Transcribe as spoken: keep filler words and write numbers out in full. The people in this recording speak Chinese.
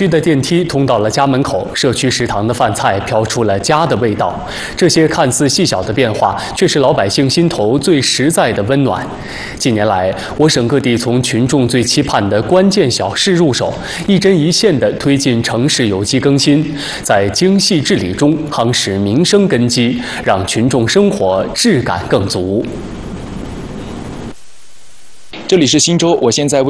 区的电梯通到了家门口，社区食堂的饭菜飘出了家的味道。这些看似细小的变化，却是老百姓心头最实在的温暖。近年来，我省各地从群众最期盼的关键小事入手，一针一线地推进城市有机更新，在精细治理中夯实民生根基，让群众生活质感更足。 这里是新州，我现在为